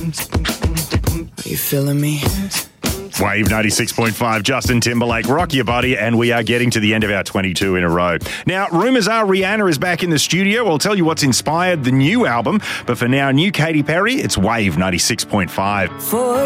Are you feeling me? Wave 96.5, Justin Timberlake, Rock Your Body, and we are getting to the end of our 22 in a row. Now, rumours are Rihanna is back in the studio. We'll tell you what's inspired the new album, but for now, new Katy Perry, it's Wave 96.5.